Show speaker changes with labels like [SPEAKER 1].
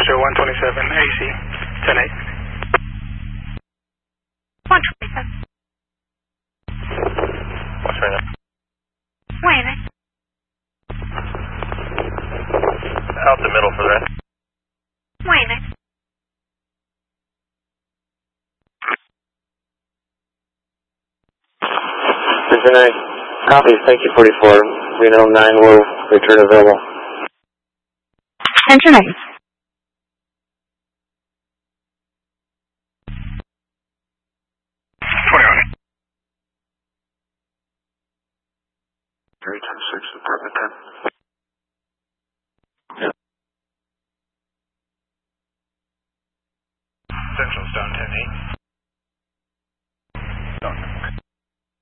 [SPEAKER 1] Roger, 127 AC, 10-8.
[SPEAKER 2] 127.
[SPEAKER 1] What's right now?
[SPEAKER 2] Wayne.
[SPEAKER 1] Out the middle for that.
[SPEAKER 2] Wayne.
[SPEAKER 3] Cincinnati, copy, thank you 44, Reno 9 will return available.
[SPEAKER 2] Enter 9.
[SPEAKER 3] Area 10-6, Department 10.